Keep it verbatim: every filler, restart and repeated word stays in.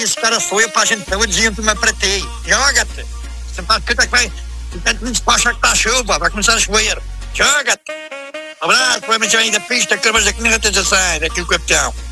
Esse cara foi, para a gente para diziam tu me apretei. Joga-te. Você faz que vai. Portanto, não se passa que está a chuva, vai começar a chover. Joga-te. Abraço, provavelmente ainda pista, que mas aqui não tem a sair, aqui o capitão.